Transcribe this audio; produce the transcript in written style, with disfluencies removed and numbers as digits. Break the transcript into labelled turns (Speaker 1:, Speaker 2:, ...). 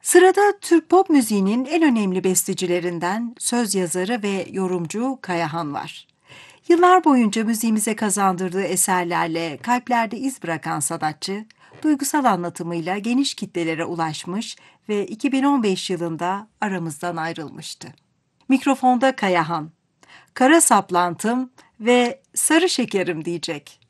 Speaker 1: Sırada Türk pop müziğinin en önemli bestecilerinden söz yazarı ve yorumcu Kayahan var. Yıllar boyunca müziğimize kazandırdığı eserlerle kalplerde iz bırakan sanatçı, duygusal anlatımıyla geniş kitlelere ulaşmış ve 2015 yılında aramızdan ayrılmıştı. Mikrofonda Kayahan, Kara Saplantım ve Sarı Şekerim diyecek.